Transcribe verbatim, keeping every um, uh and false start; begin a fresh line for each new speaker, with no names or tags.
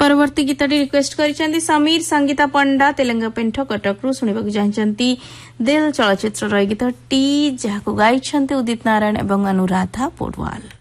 परवर्ती गीतटी रिक्वेस्ट करिसेंती समीर संगीता पंडा तेलंगा पेंठ कटक रु सुनिबाकु चाहचंती दिल चलचित्र गीत टी जहाको गाइछंती उदित नारायण एवं अनुराधा पोडवाल।